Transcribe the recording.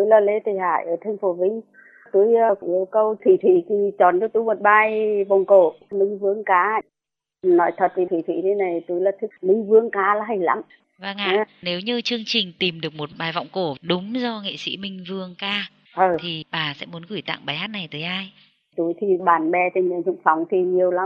tôi là Lê Thị Hải ở thành phố Vinh. Tôi yêu cầu Thủy Thủy thì chọn cho tôi một bài vòng cổ Minh Vương ca. Nói thật thì Thủy Thủy thế này tôi là thích Minh Vương ca là hay lắm. Vâng ạ, nếu như chương trình tìm được một bài vọng cổ đúng do nghệ sĩ Minh Vương ca Ờ, thì bà sẽ muốn gửi tặng bài hát này tới ai? tôi thì bạn bè trên những phóng thì nhiều lắm.